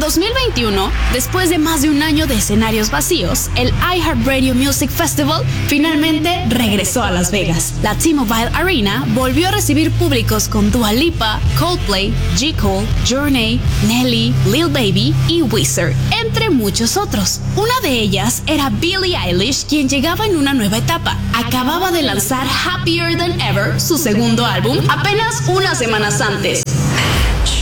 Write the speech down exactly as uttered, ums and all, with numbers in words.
dos mil veintiuno, después de más de un año de escenarios vacíos, el iHeartRadio Music Festival finalmente regresó a Las Vegas. La T-Mobile Arena volvió a recibir públicos con Dua Lipa, Coldplay, J. Cole, Journey, Nelly, Lil Baby y Weezer, entre muchos otros. Una de ellas era Billie Eilish, quien llegaba en una nueva etapa. Acababa de lanzar Happier Than Ever, su segundo álbum, apenas unas semanas antes.